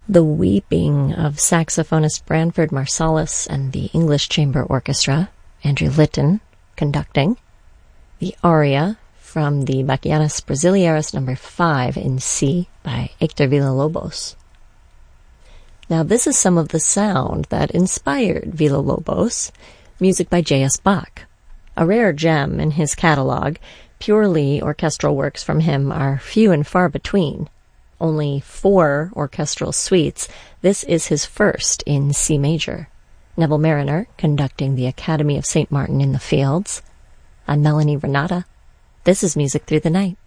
The Weeping of saxophonist Branford Marsalis and the English Chamber Orchestra, Andrew Litton conducting. The Aria from the Bachianas Brasileiras No. 5 in C by Hector Villa-Lobos. Now this is some of the sound that inspired Villa-Lobos, music by J.S. Bach. A rare gem in his catalog, purely orchestral works from him are few and far between. Only 4 orchestral suites. This is his first in C major. Neville Marriner conducting the Academy of St. Martin in the Fields. I'm Melanie Renata. This is Music Through the Night.